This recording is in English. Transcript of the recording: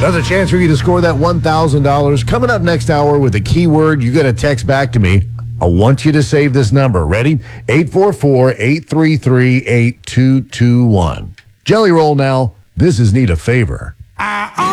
There's a chance for you to score that $1,000 coming up next hour with a keyword. You got to text back to me. I want you to save this number. Ready? 844-833-8221. Jelly Roll now. This is Need a Favor.